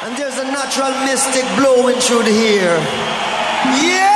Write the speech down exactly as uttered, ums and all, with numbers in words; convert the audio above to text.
And there's a natural mystic blowing through the air. Yeah!